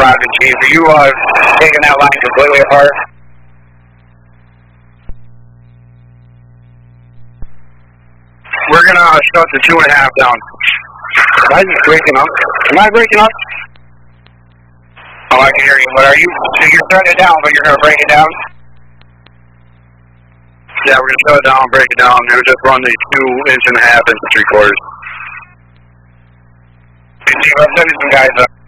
Rocket Chief. Are you taking that line completely apart? We're going to shut the 2.5 down. Am I just breaking up? Am I breaking up? Oh, I can hear you. But are you? So you're shutting it down, but you're going to break it down? Yeah, we're going to shut it down and break it down. We'll just run the 2.5 into 3/4. Chief, I'm sending some guys up.